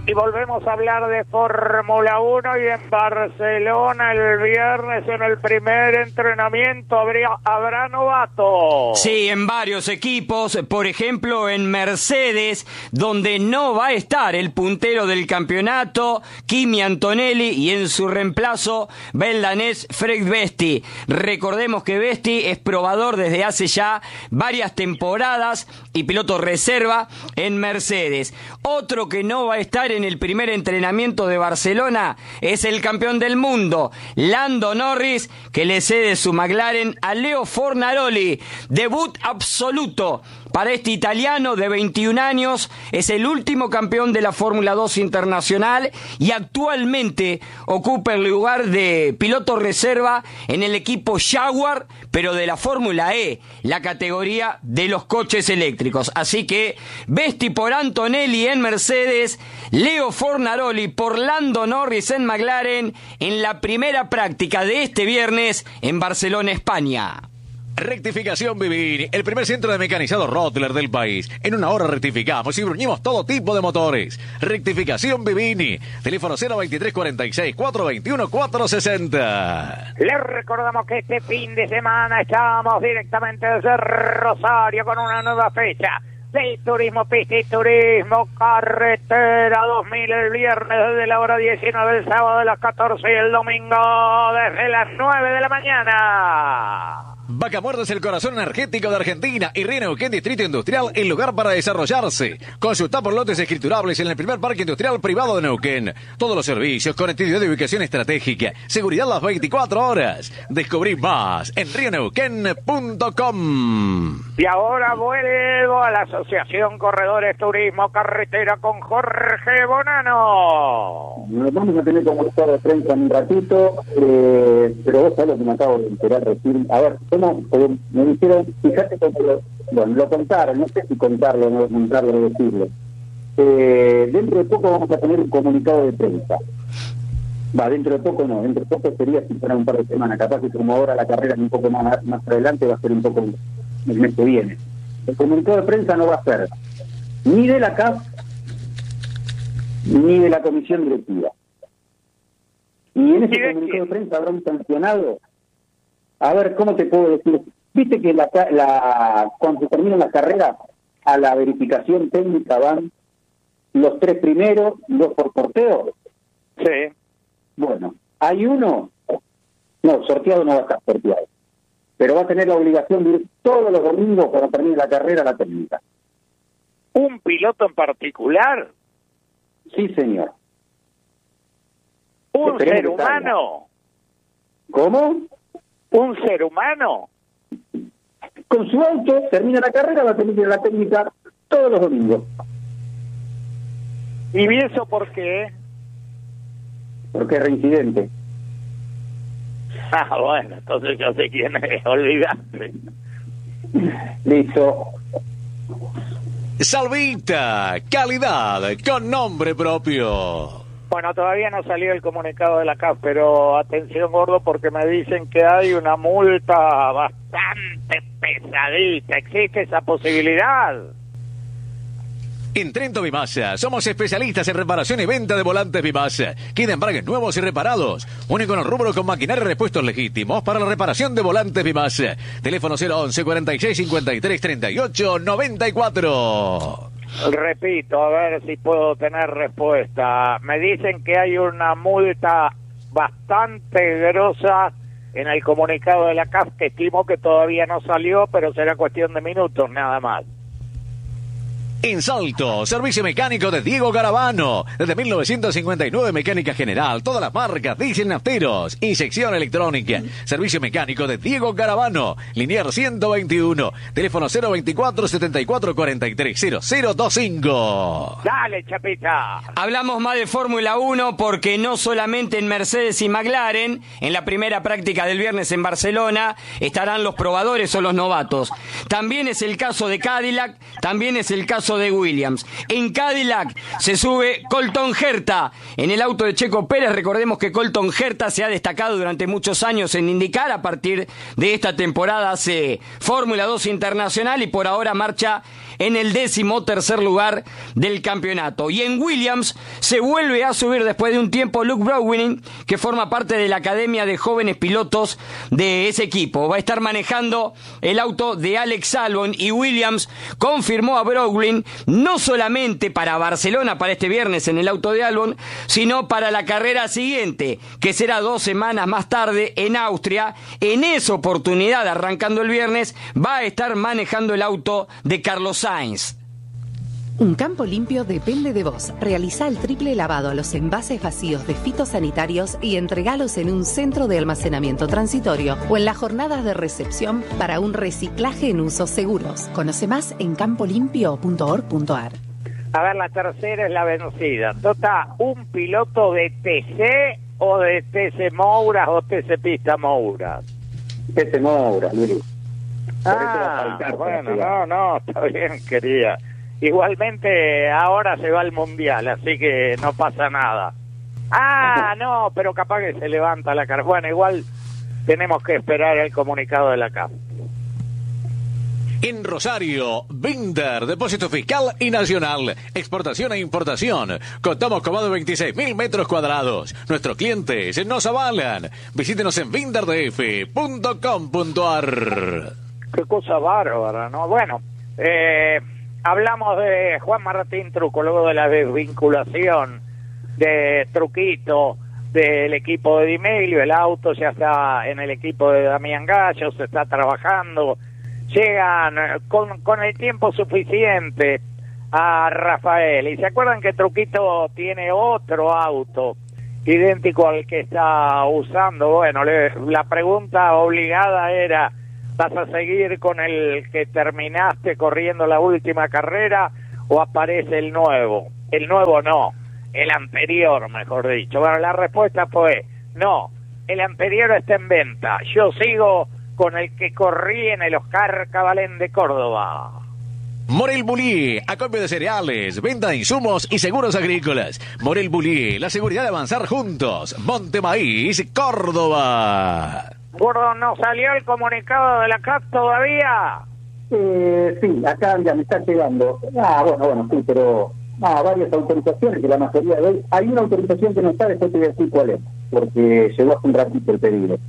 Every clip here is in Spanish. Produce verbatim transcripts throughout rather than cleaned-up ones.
Y volvemos a hablar de Fórmula uno y en Barcelona el viernes en el primer entrenamiento habría, habrá novatos. Sí, en varios equipos, por ejemplo en Mercedes, donde no va a estar el puntero del campeonato, Kimi Antonelli, y en su reemplazo va el danés Fred Vesti. Recordemos que Vesti es probador desde hace ya varias temporadas y piloto reserva en Mercedes. Otro que no va a estar en el primer entrenamiento de Barcelona es el campeón del mundo, Lando Norris, que le cede su McLaren a Leo Fornaroli. Debut absoluto para este italiano de veintiún años, es el último campeón de la Fórmula dos internacional y actualmente ocupa el lugar de piloto reserva en el equipo Jaguar, pero de la Fórmula E, la categoría de los coches eléctricos. Así que Vesti por Antonelli en Mercedes, Leo Fornaroli por Lando Norris en McLaren, en la primera práctica de este viernes en Barcelona, España. Rectificación Vivini, el primer centro de mecanizado Rottler del país. En una hora rectificamos y bruñimos todo tipo de motores. Rectificación Vivini, teléfono cero veintitrés cuarenta y seis, cuatrocientos veintiuno, cuatrocientos sesenta. Les recordamos que este fin de semana estamos directamente desde Rosario con una nueva fecha del Turismo Pista y Turismo Carretera dos mil, el viernes desde la hora diecinueve, el sábado de las catorce y el domingo desde las nueve de la mañana. Vaca Muerta es el corazón energético de Argentina y Río Neuquén Distrito Industrial, el lugar para desarrollarse. Consulta por lotes escriturables en el primer parque industrial privado de Neuquén. Todos los servicios, conectividad de ubicación estratégica, seguridad las veinticuatro horas. Descubrí más en rio neuquén punto com. Y ahora vuelvo a la Asociación Corredores Turismo Carretera con Jorge Bonano. Nos vamos a tener como estar de prensa en un ratito, eh, pero vos sabés lo que me acabo de enterar recién. A ver, ¿cómo? Me dijeron, fíjate cómo lo, bueno, lo contaron, no sé si contarlo, no contarlo o decirlo. Eh, dentro de poco vamos a tener un comunicado de prensa. Va, dentro de poco no, dentro de poco sería si fuera un par de semanas, capaz que como ahora la carrera es un poco más, más adelante, va a ser un poco el mes que viene. El comunicado de prensa no va a ser ni de la C A F ni de la comisión directiva. Y en ese comunicado de prensa habrá un sancionado. A ver, ¿cómo te puedo decir? Viste que la, la cuando se termina la carrera, a la verificación técnica van los tres primeros, dos por sorteo. Sí. Bueno, hay uno, no, sorteado no va a estar sorteado, pero va a tener la obligación de ir todos los domingos cuando termine la carrera a la técnica. ¿Un piloto en particular? Sí, señor. ¿Un Esperemos ser humano? ¿Cómo? ¿Un ser humano? Con su auto termina la carrera, va a tener que ir a la técnica todos los domingos. ¿Y eso por qué? Porque es reincidente. Ah, bueno, entonces yo sé quién es, olvidaste. Listo. Salvita, calidad con nombre propio. Bueno, todavía no salió el comunicado de la C A F, pero atención, gordo, porque me dicen que hay una multa bastante pesadita. ¿Existe esa posibilidad? En Trento Bimasa, somos especialistas en reparación y venta de volantes Bimasa. Queda embragues nuevos y reparados. Único en el rubro con maquinaria y repuestos legítimos para la reparación de volantes Bimasa. Teléfono cero once, cuarenta y seis, cincuenta y tres, treinta y ocho, noventa y cuatro. Repito, a ver si puedo tener respuesta. Me dicen que hay una multa bastante grosa en el comunicado de la C A F, que estimo que todavía no salió, pero será cuestión de minutos nada más. En Salto, servicio mecánico de Diego Garavano. Desde mil novecientos cincuenta y nueve, mecánica general, todas las marcas, diésel, nafteros, inyección electrónica. Servicio mecánico de Diego Garavano. Linier ciento veintiuno. Teléfono cero veinticuatro, setenta y cuatro, cuarenta y tres, cero cero veinticinco. Dale, Chapita. Hablamos más de Fórmula uno porque no solamente en Mercedes y McLaren, en la primera práctica del viernes en Barcelona, estarán los probadores o los novatos. También es el caso de Cadillac, también es el caso caso de Williams. En Cadillac se sube Colton Herta en el auto de Checo Pérez. Recordemos que Colton Herta se ha destacado durante muchos años en IndyCar. A partir de esta temporada hace Fórmula dos Internacional y por ahora marcha en el décimo tercer lugar del campeonato. Y en Williams se vuelve a subir después de un tiempo Luke Browning, que forma parte de la academia de jóvenes pilotos de ese equipo. Va a estar manejando el auto de Alex Albon y Williams confirmó a Browning no solamente para Barcelona, para este viernes en el auto de Albon, sino para la carrera siguiente, que será dos semanas más tarde en Austria. En esa oportunidad, arrancando el viernes, va a estar manejando el auto de Carlos Sainz. Un campo limpio depende de vos. Realiza el triple lavado a los envases vacíos de fitosanitarios y entregalos en un centro de almacenamiento transitorio o en las jornadas de recepción para un reciclaje en usos seguros. Conoce más en campo limpio punto org punto ar. A ver, la tercera es la vencida. ¿Tota un piloto de T C o de T C Mouras o T C Pista Mouras? T C Mouras, Luis. Ah, bueno, no, no, está bien, querida. Igualmente ahora se va al Mundial, así que no pasa nada. Ah, no, pero capaz que se levanta la cara. Bueno, igual tenemos que esperar el comunicado de la C A F. En Rosario, Binder, Depósito Fiscal y Nacional, exportación e importación. Contamos con más de veintiséis mil metros cuadrados. Nuestros clientes nos avalan. Visítenos en binder d f punto com punto ar. Qué cosa bárbara, ¿no? Bueno, eh, hablamos de Juan Martín Truco, luego de la desvinculación de Truquito del equipo de Di Meglio. El auto ya está en el equipo de Damián Gallo, se está trabajando. Llegan con, con el tiempo suficiente a Rafael. Y se acuerdan que Truquito tiene otro auto idéntico al que está usando. Bueno, le, la pregunta obligada era: ¿vas a seguir con el que terminaste corriendo la última carrera o aparece el nuevo? El nuevo no, el anterior, mejor dicho. Bueno, la respuesta fue no, el anterior está en venta. Yo sigo con el que corrí en el Oscar Cabalén de Córdoba. Morel Bullier, acopio de cereales, venta de insumos y seguros agrícolas. Morel Bullier, la seguridad de avanzar juntos. Monte Maíz, Córdoba. Gordo, ¿no salió el comunicado de la C A F todavía? Eh, sí, acá ya me está llegando. Ah, bueno, bueno, sí, pero ah, varias autorizaciones, que la mayoría de ellas. Hay una autorización que no está, después te voy a decir cuál es, porque llegó hace un ratito el pedido.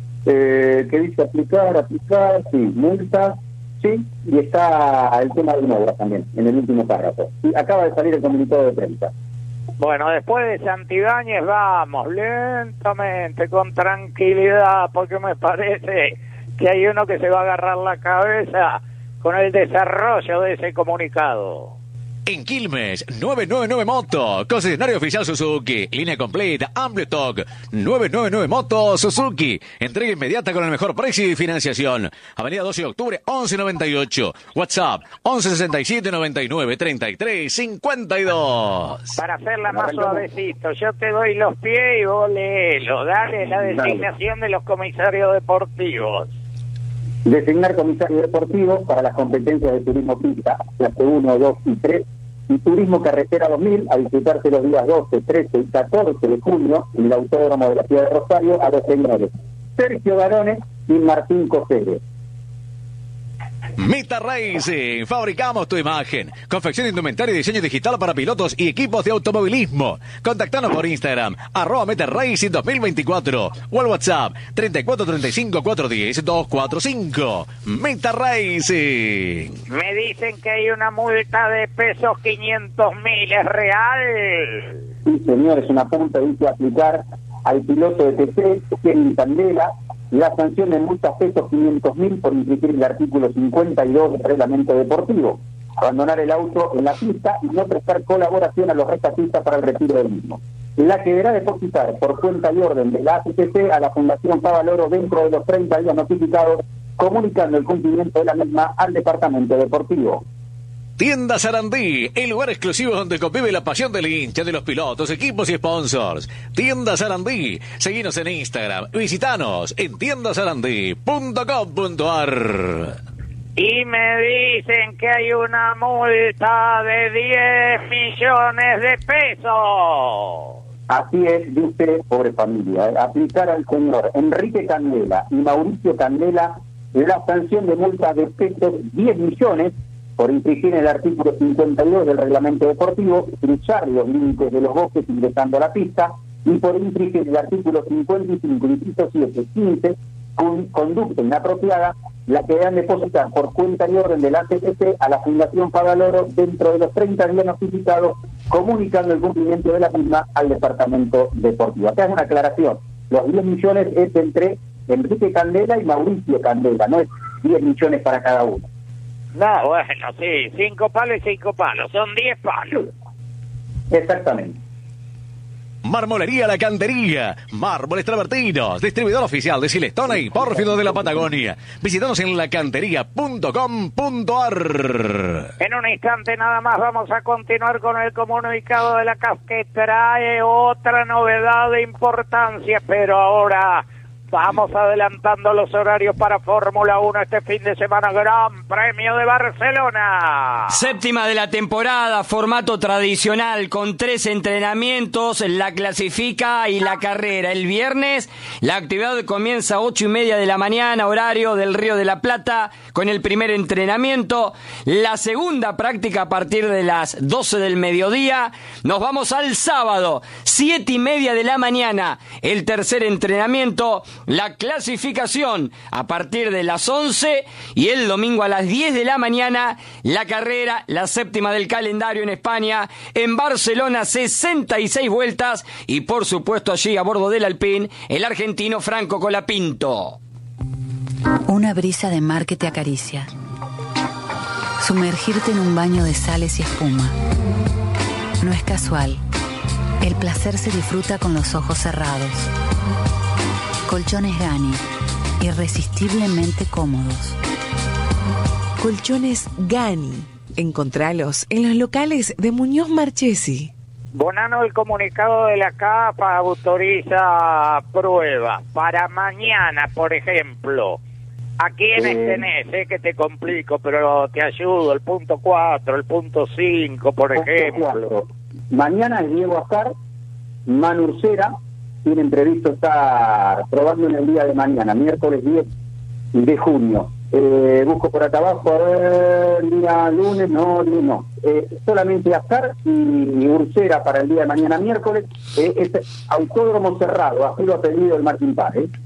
Eh, que dice aplicar, aplicar, sí, multa, sí, y está el tema de una obra también, en el último párrafo. Sí, acaba de salir el comunicado de prensa. Bueno, después de Santibáñez vamos lentamente, con tranquilidad, porque me parece que hay uno que se va a agarrar la cabeza con el desarrollo de ese comunicado. En Quilmes, nueve nueve nueve Moto, concesionario oficial Suzuki, línea completa, amplio stock, nueve nueve nueve Moto Suzuki, entrega inmediata con el mejor precio y financiación. Avenida doce de octubre, once noventa y ocho, WhatsApp, once sesenta y siete noventa y nueve treinta y tres cincuenta y dos. Para hacerla más suavecito, yo te doy los pies y vos léelo, dale la designación de los comisarios deportivos. Designar comisario deportivo para las competencias de turismo pista, clase uno, dos y tres, y turismo carretera dos mil, a disfrutarse los días doce, trece y catorce de junio en el Autódromo de la Ciudad de Rosario, a los señores Sergio Barone y Martín Coseres. Meta Racing, fabricamos tu imagen. Confección de indumentaria y diseño digital para pilotos y equipos de automovilismo. Contactanos por Instagram, arroba Meta Racing dos mil veinticuatro o al WhatsApp treinta y cuatro treinta y cinco cuatrocientos diez doscientos cuarenta y cinco. Meta Racing. Me dicen que hay una multa de pesos quinientos mil, ¿es real? Sí, señor, es una punta, dice aplicar al piloto de T C, Kevin Candela. La sanción de multa pesos quinientos mil por infringir el artículo cincuenta y dos del reglamento deportivo, abandonar el auto en la pista y no prestar colaboración a los rescatistas para el retiro del mismo. La que deberá depositar por cuenta y orden de la A C T C a la Fundación Favaloro dentro de los treinta días notificados, comunicando el cumplimiento de la misma al Departamento Deportivo. Tienda Sarandí, el lugar exclusivo donde convive la pasión del hincha, de los pilotos, equipos y sponsors. Tienda Sarandí, seguinos en Instagram, visitanos en tienda sarandí punto com punto ar. Y me dicen que hay una multa de diez millones de pesos. Así es, dice, pobre familia, ¿eh? Aplicar al señor Enrique Candela y Mauricio Candela la sanción de multa de pesos diez millones por infringir el artículo cincuenta y dos del reglamento deportivo, cruzar los límites de los bosques ingresando a la pista, y por infringir el artículo cincuenta y cinco, inciso siete, quince, con conducta inapropiada, la que deben depositar por cuenta y orden del A C T C a la Fundación Favaloro dentro de los treinta días notificados, comunicando el cumplimiento de la misma al Departamento Deportivo. Acá es una aclaración, los diez millones es entre Enrique Candela y Mauricio Candela, no es diez millones para cada uno. No, bueno, sí, cinco palos y cinco palos, son diez palos. Exactamente. Marmolería La Cantería, Mármoles Travertinos, distribuidor oficial de Silestona y Pórfido de la Patagonia. Visítanos en lacantería punto com punto a r. En un instante nada más vamos a continuar con el comunicado de la C A F, que trae otra novedad de importancia, pero ahora vamos adelantando los horarios para Fórmula uno este fin de semana. Gran Premio de Barcelona. Séptima de la temporada, formato tradicional con tres entrenamientos, la clasifica y la carrera. El viernes la actividad comienza a ocho y media de la mañana, horario del Río de la Plata, con el primer entrenamiento. La segunda práctica a partir de las doce del mediodía. Nos vamos al sábado, siete y media de la mañana, el tercer entrenamiento. La clasificación a partir de las once, y el domingo a las diez de la mañana la carrera, la séptima del calendario en España, en Barcelona, sesenta y seis vueltas, y por supuesto allí a bordo del Alpine el argentino Franco Colapinto. Una brisa de mar que te acaricia, sumergirte en un baño de sales y espuma. No es casual, el placer se disfruta con los ojos cerrados. Colchones Gani, irresistiblemente cómodos. Colchones Gani, encontralos en los locales de Muñoz Marchesi. Bonano, el comunicado de la C A F autoriza pruebas para mañana, por ejemplo. ¿A quiénes Eh, tenés? Sé que te complico, pero te ayudo. El punto cuatro, el punto cinco, por Punto ejemplo. cuatro. Mañana es Diego Azar, Manu Ursera, tienen previsto estar probando en el día de mañana, miércoles diez de junio. Eh, busco por acá abajo, a ver, día lunes, no, lunes no. Eh, solamente Azar y, y Ursera para el día de mañana, miércoles. Eh, es autódromo cerrado, así lo ha pedido el Martín Paz, ¿eh?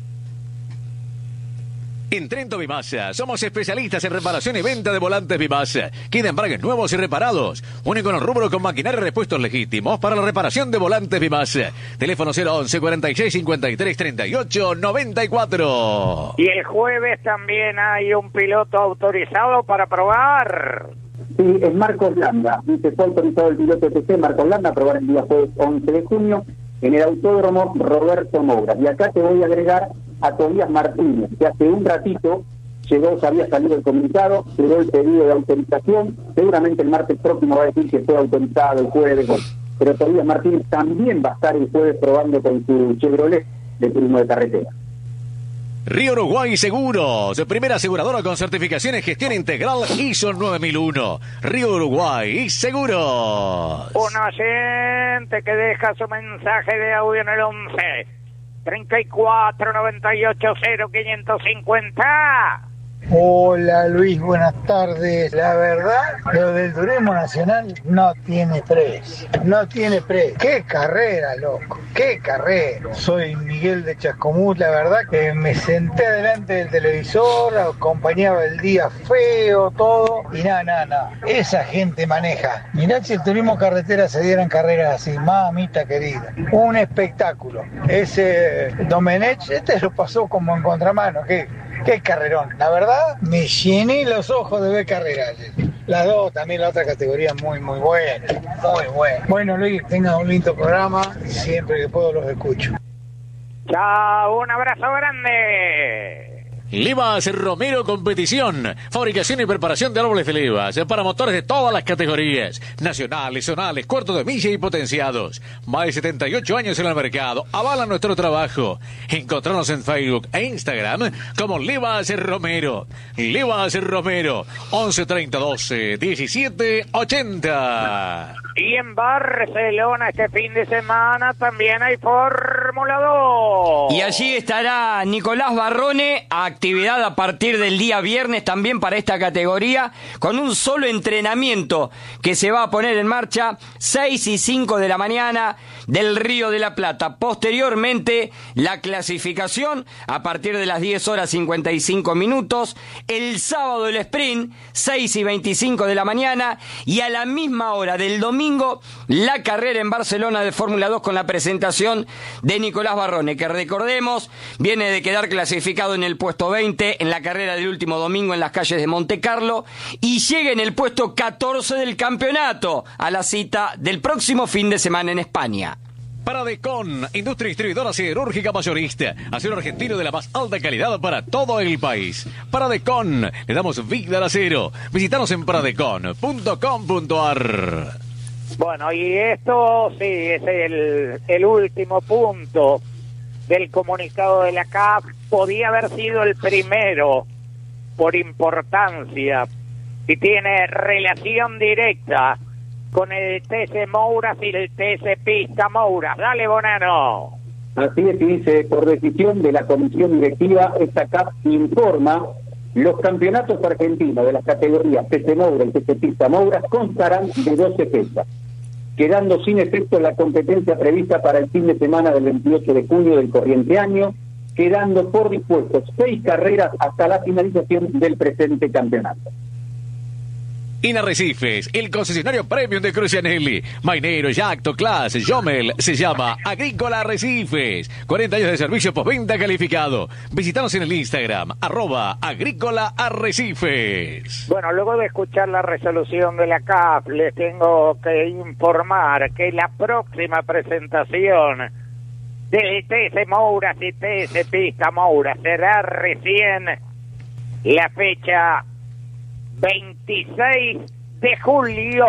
En Trento Bimasa, somos especialistas en reparación y venta de volantes Bimasa. Queda embragues nuevos y reparados. Único en el rubro con maquinaria y repuestos legítimos para la reparación de volantes Bimasa. Teléfono cero once, cuarenta y seis, cincuenta y tres, treinta y ocho, noventa y cuatro. Y el jueves también hay un piloto autorizado para probar. Sí, es Marcos Landa. Dice, fue autorizado el piloto T C Marcos Landa a probar el día jueves once de junio en el autódromo Roberto Moura. Y acá te voy a agregar a Tobías Martínez, que hace un ratito llegó, se había salido el comunicado, llegó el pedido de autorización, seguramente el martes próximo va a decir que fue autorizado el jueves, pero Tobías Martínez también va a estar el jueves probando con su Chevrolet de turismo de carretera. Río Uruguay Seguros, primera aseguradora con certificación en gestión integral I S O nueve mil uno. Río Uruguay Seguros. Un oyente que deja su mensaje de audio en el once, treinta y cuatro, noventa y ocho, cero, quinientos cincuenta. Hola Luis, buenas tardes. La verdad, lo del turismo nacional no tiene precio. No tiene precio. ¡Qué carrera, loco! ¡Qué carrera! Soy Miguel de Chascomús. La verdad que me senté delante del televisor, acompañaba el día feo, todo. Y nada, nada, nada. Esa gente maneja. Mirá si el turismo carretera se dieran carreras así, mamita querida. Un espectáculo. Ese Domenech, este lo pasó como en contramano. ¿Qué? Qué carrerón, la verdad me llené los ojos de ver carreras. Las dos, también la otra categoría muy muy buena, muy buena. Bueno Luis, tenga un lindo programa, siempre que puedo los escucho. Chao, un abrazo grande. Levas Romero Competición, fabricación y preparación de árboles de levas para motores de todas las categorías, nacionales, zonales, cuartos de milla y potenciados. Más de setenta y ocho años en el mercado, avalan nuestro trabajo. Encontrarnos en Facebook e Instagram como Levas Romero. Levas Romero, once treinta doce diecisiete ochenta. Y en Barcelona este fin de semana también hay Fórmula dos. Y allí estará Nicolás Barrone, actividad a partir del día viernes también para esta categoría, con un solo entrenamiento que se va a poner en marcha seis y cinco de la mañana del Río de la Plata. Posteriormente, la clasificación a partir de las diez horas cincuenta y cinco minutos. El sábado el sprint, seis y veinticinco de la mañana. Y a la misma hora del domingo, la carrera en Barcelona de Fórmula dos con la presentación de Nicolás Barrone, que recordemos, viene de quedar clasificado en el puesto veinte en la carrera del último domingo en las calles de Monte Carlo y llega en el puesto catorce del campeonato a la cita del próximo fin de semana en España. Paradecon, industria distribuidora siderúrgica mayorista, acero argentino de la más alta calidad para todo el país. Paradecon, le damos vida al acero. Visítanos en paradecon punto com punto ar. Bueno, y esto sí es el, el último punto del comunicado de la C A F. Podía haber sido el primero por importancia y tiene relación directa con el T C Mouras y el T C Pista Mouras. Dale, Bonano. Así es, y dice, por decisión de la comisión directiva, esta C A F informa: los campeonatos argentinos de las categorías T C Mouras y T C Pista Mouras constarán de doce fechas, quedando sin efecto la competencia prevista para el fin de semana del veintiocho de junio del corriente año, quedando por dispuestos seis carreras hasta la finalización del presente campeonato. En Arrecifes, el concesionario premium de Crucianelli, Mainero, Yacto, Class, Jomel, se llama Agrícola Arrecifes. cuarenta años de servicio postventa calificado. Visítanos en el Instagram, arroba Agrícola Arrecifes. Bueno, luego de escuchar la resolución de la C A F, les tengo que informar que la próxima presentación del T C Mouras y T C Pista Mouras será recién la fecha veintiséis de julio.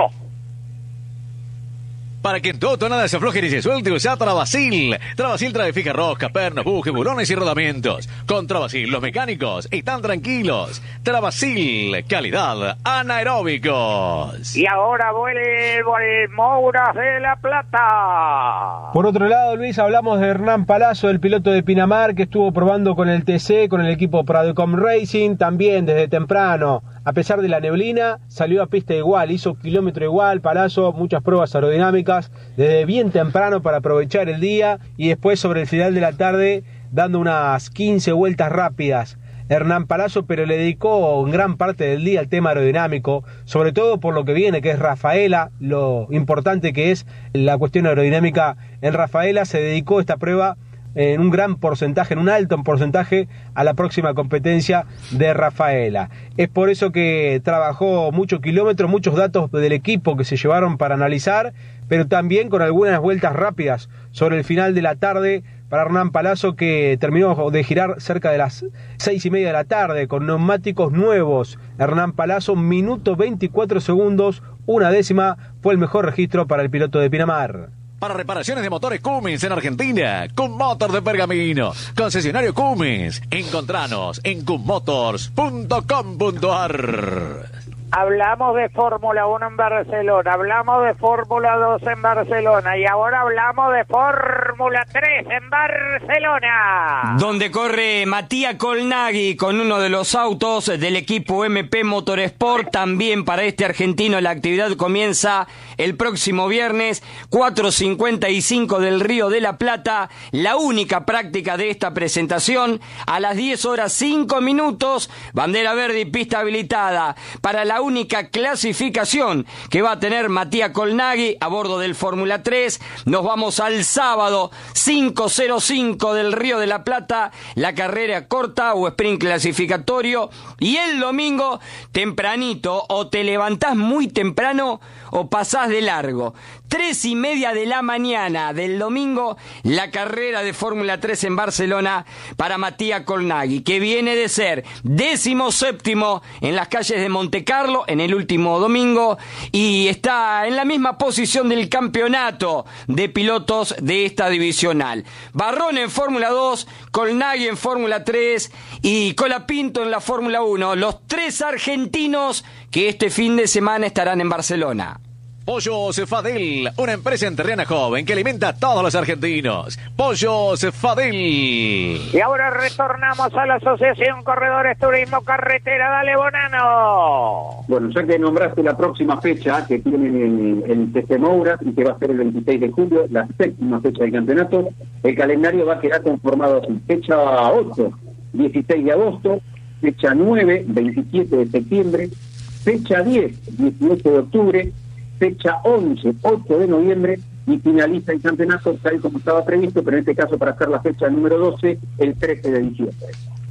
Para que en tu auto nada se afloje ni se suelte, usa Travasil. Travasil trae fija rosca, pernos, bujes, bulones y rodamientos. Con Travasil los mecánicos están tranquilos. Travasil, calidad anaeróbicos. Y ahora vuelvo al Mouras de la Plata. Por otro lado, Luis, hablamos de Hernán Palazzo, el piloto de Pinamar, que estuvo probando con el T C, con el equipo Paradecon Racing, también desde temprano. A pesar de la neblina, salió a pista igual, hizo kilómetro igual, Palazzo, muchas pruebas aerodinámicas, desde bien temprano para aprovechar el día, y después sobre el final de la tarde, dando unas quince vueltas rápidas. Hernán Palazzo, pero le dedicó gran parte del día al tema aerodinámico, sobre todo por lo que viene, que es Rafaela, lo importante que es la cuestión aerodinámica en Rafaela. Se dedicó esta prueba en un gran porcentaje, en un alto porcentaje, a la próxima competencia de Rafaela. Es por eso que trabajó muchos kilómetros, muchos datos del equipo que se llevaron para analizar, pero también con algunas vueltas rápidas sobre el final de la tarde para Hernán Palazzo, que terminó de girar cerca de las seis y media de la tarde con neumáticos nuevos. Hernán Palazzo, minuto veinticuatro segundos, una décima, fue el mejor registro para el piloto de Pinamar. Para reparaciones de motores Cummins en Argentina, Cummotor de Pergamino, concesionario Cummins. Encontranos en cummotors punto com punto ar. Hablamos de Fórmula uno en Barcelona, hablamos de Fórmula dos en Barcelona y ahora hablamos de Fórmula tres en Barcelona. Donde corre Matías Colnaghi con uno de los autos del equipo M P Motorsport. También para este argentino la actividad comienza el próximo viernes, cuatro cincuenta y cinco del Río de la Plata. La única práctica de esta presentación a las diez horas cinco minutos, bandera verde y pista habilitada. Para la única clasificación que va a tener Matías Colnaghi a bordo del Fórmula tres. Nos vamos al sábado, cinco cero cinco del Río de la Plata, la carrera corta o sprint clasificatorio. Y el domingo, tempranito, o te levantás muy temprano o pasás de largo. Tres y media de la mañana del domingo, la carrera de Fórmula tres en Barcelona para Matías Colnaghi, que viene de ser décimo séptimo en las calles de Montecarlo en el último domingo y está en la misma posición del campeonato de pilotos de esta divisional. Barrón en Fórmula dos, Colnaghi en Fórmula tres y Colapinto en la Fórmula uno, los tres argentinos que este fin de semana estarán en Barcelona. Pollos Fadel, una empresa enterriana joven que alimenta a todos los argentinos. Pollos Fadel. Y ahora retornamos a la Asociación Corredores Turismo Carretera. Dale, Bonano. Bueno, ya que nombraste la próxima fecha que tienen el, el T C Moura y que va a ser el veintiséis de julio, la séptima fecha del campeonato, el calendario va a quedar conformado así. Fecha ocho, dieciséis de agosto, fecha nueve, veintisiete de septiembre, fecha diez, dieciocho de octubre, fecha once, ocho de noviembre y finaliza el campeonato tal como estaba previsto, pero en este caso para hacer la fecha número doce, el trece de diciembre.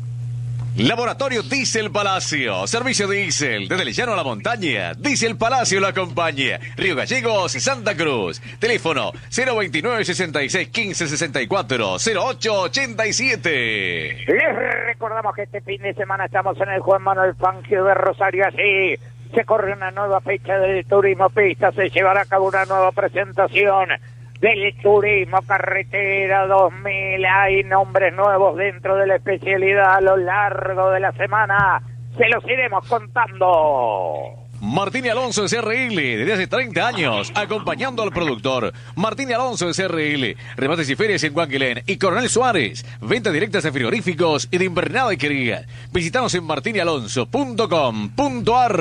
Laboratorio Diesel Palacio, servicio diésel, desde el llano a la montaña, Diesel Palacio lo acompaña, Río Gallegos, Santa Cruz, teléfono cero veintinueve, sesenta y seis, quince, sesenta y cuatro, cero ocho ochenta y siete. Les recordamos que este fin de semana estamos en el Juan Manuel Fangio de Rosario, así se corre una nueva fecha del Turismo Pista, se llevará a cabo una nueva presentación del Turismo Carretera dos mil. Hay nombres nuevos dentro de la especialidad a lo largo de la semana. Se los iremos contando. Martín Alonso S R L, desde hace treinta años, acompañando al productor. Martín Alonso S R L, remates y ferias en Guanquilén y Coronel Suárez, ventas directas de frigoríficos y de invernada y quería. Visítanos en martín alonso punto com punto a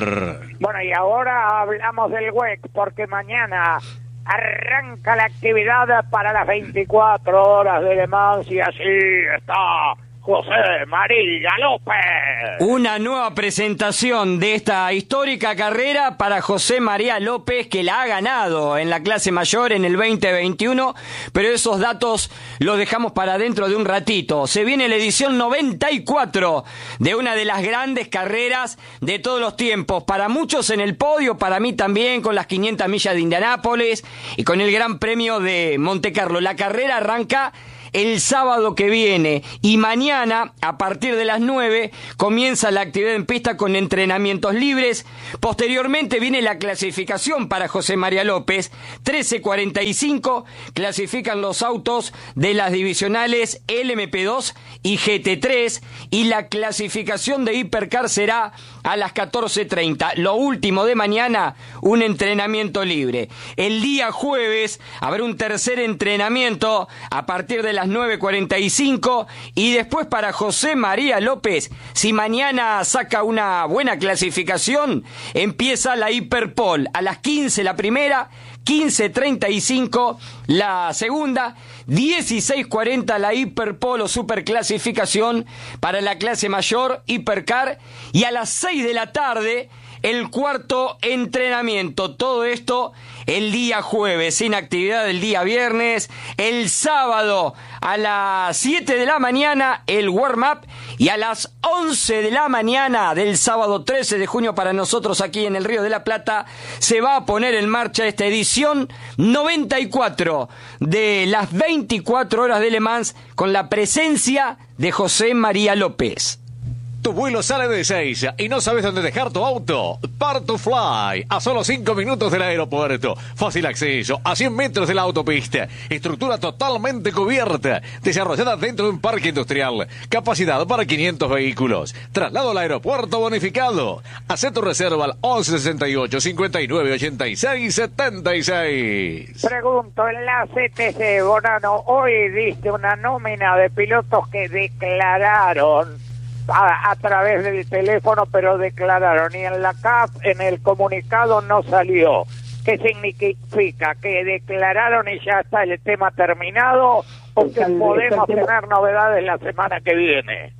r. Bueno, y ahora hablamos del W E C, porque mañana arranca la actividad para las veinticuatro horas de Le Mans y así está José María López. Una nueva presentación de esta histórica carrera para José María López, que la ha ganado en la clase mayor en el veinte veintiuno, pero esos datos los dejamos para dentro de un ratito. Se viene la edición noventa y cuatro de una de las grandes carreras de todos los tiempos. Para muchos en el podio, para mí también, con las quinientas millas de Indianápolis y con el Gran Premio de Montecarlo. La carrera arranca el sábado que viene y mañana a partir de las nueve comienza la actividad en pista con entrenamientos libres. Posteriormente viene la clasificación para José María López. trece cuarenta y cinco clasifican los autos de las divisionales L M P dos y G T tres y la clasificación de Hipercar será a las catorce treinta. Lo último de mañana, un entrenamiento libre. El día jueves habrá un tercer entrenamiento a partir de las nueve cuarenta y cinco y después para José María López, si mañana saca una buena clasificación, empieza la Hiperpol a las quince la primera, quince treinta y cinco la segunda, dieciséis cuarenta la Hiperpol o Superclasificación para la clase mayor Hipercar y a las seis de la tarde el cuarto entrenamiento. Todo esto el día jueves, sin actividad el día viernes. El sábado a las siete de la mañana el warm-up y a las once de la mañana del sábado trece de junio para nosotros aquí en el Río de la Plata se va a poner en marcha esta edición noventa y cuatro de las veinticuatro horas de Le Mans con la presencia de José María López. Tu vuelo sale de Ezeiza y no sabes dónde dejar tu auto. Part to Fly, a solo cinco minutos del aeropuerto. Fácil acceso, a cien metros de la autopista. Estructura totalmente cubierta, desarrollada dentro de un parque industrial. Capacidad para quinientos vehículos. Traslado al aeropuerto bonificado. Haz tu reserva al once sesenta y ocho, cincuenta y nueve, ochenta y seis, setenta y seis. Pregunto, en la C T C, Bonano, hoy diste una nómina de pilotos que declararon A, a través del teléfono, pero declararon, y en la C A F en el comunicado no salió. ¿Qué significa? ¿Que declararon y ya está el tema terminado o que podemos tener novedades la semana que viene?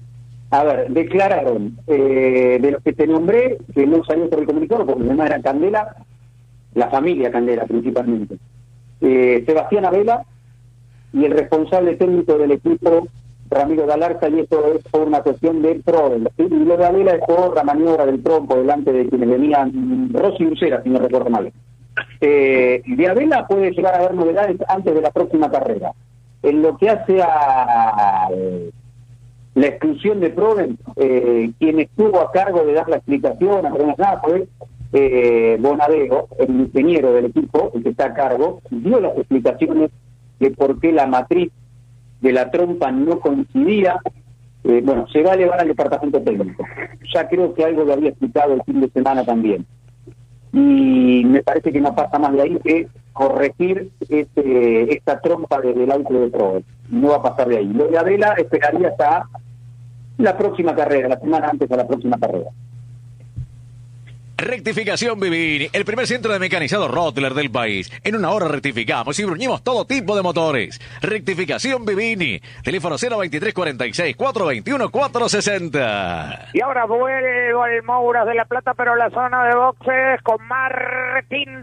A ver, declararon eh, de los que te nombré, que no salió por el comunicado, porque además era Candela, la familia Candela principalmente. Eh, Sebastián Abela y el responsable técnico del equipo, Ramiro Galarza, y esto es por una cuestión de Proven. ¿Sí? Y lo de Abela es por la maniobra del trompo delante de quienes venían, Rossi Ursera, si no recuerdo mal. Eh, de Abela puede llegar a haber novedades antes de la próxima carrera. En lo que hace a eh, la exclusión de Proven, eh, quien estuvo a cargo de dar la explicación, a nada, fue eh, Bonadeo, el ingeniero del equipo, el que está a cargo, dio las explicaciones de por qué la matriz de la trompa no coincidía. Eh, bueno, se va a elevar al departamento técnico. Ya creo que algo lo había explicado el fin de semana también. Y me parece que no pasa más de ahí que corregir este, esta trompa de, del auto de Proven. No va a pasar de ahí. Lo de Abela esperaría hasta la próxima carrera, la semana antes de la próxima carrera. Rectificación Vivini, el primer centro de mecanizado Rottler del país. En una hora rectificamos y bruñimos todo tipo de motores. Rectificación Vivini, teléfono cero veintitrés cuarenta y seis, cuatrocientos veintiuno, cuatrocientos sesenta. Y ahora vuelvo al Mouras de la Plata, pero la zona de boxes con Martín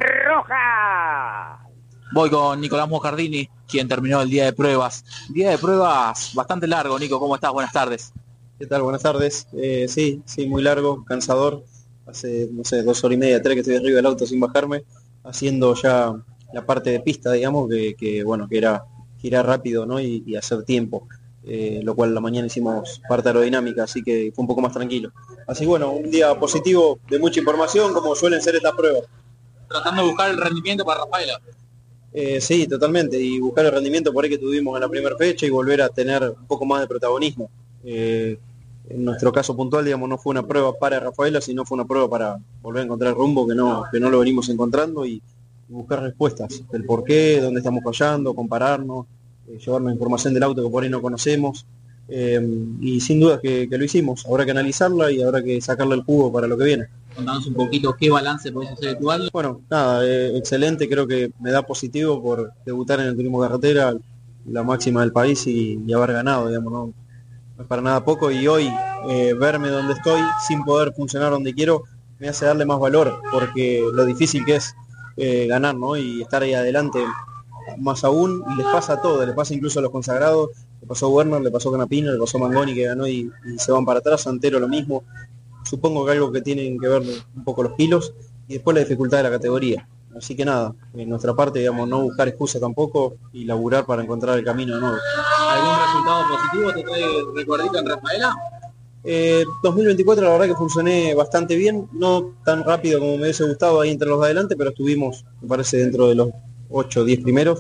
Rojas. Voy con Nicolás Mojardini, quien terminó el día de pruebas. Día de pruebas bastante largo, Nico, ¿cómo estás? Buenas tardes. ¿Qué tal? Buenas tardes. Eh, sí, sí, muy largo, cansador. Hace, no sé, dos horas y media, tres que estoy arriba del auto sin bajarme, haciendo ya la parte de pista, digamos, que, que bueno, que era girar rápido, ¿no? Y, y hacer tiempo, eh, lo cual la mañana hicimos parte aerodinámica, así que fue un poco más tranquilo. Así que bueno, un día positivo de mucha información, como suelen ser estas pruebas. Tratando de buscar el rendimiento para Rafaela. Eh, sí, totalmente, y buscar el rendimiento por ahí que tuvimos en la primera fecha y volver a tener un poco más de protagonismo. Eh, En nuestro caso puntual, digamos, no fue una prueba para Rafaela, sino fue una prueba para volver a encontrar rumbo que no, que no lo venimos encontrando y, y buscar respuestas, el por qué, dónde estamos fallando, compararnos, eh, llevarnos información del auto que por ahí no conocemos, eh, y sin duda que, que lo hicimos. Habrá que analizarla y habrá que sacarle el jugo para lo que viene. Contanos un poquito qué balance podés hacer de tu año. Bueno, nada, eh, excelente, creo que me da positivo por debutar en el turismo carretera, la máxima del país y, y haber ganado, digamos, ¿no? No es para nada poco, y hoy eh, verme donde estoy sin poder funcionar donde quiero me hace darle más valor, porque lo difícil que es eh, ganar, ¿no? Y estar ahí adelante, más aún, y les pasa a todo, les pasa incluso a los consagrados, le pasó a Werner, le pasó a Canapino, le pasó a Mangoni que ganó y, y se van para atrás, Santero lo mismo. Supongo que algo que tienen que ver un poco los kilos y después la dificultad de la categoría. Así que nada, en nuestra parte, digamos, no buscar excusa tampoco y laburar para encontrar el camino de nuevo. ¿Algún resultado positivo te trae recuerdito en Rafaela? Eh, dos mil veinticuatro la verdad que funcioné bastante bien, no tan rápido como me hubiese gustado ahí entre los de adelante, pero estuvimos, me parece, dentro de los ocho o diez primeros.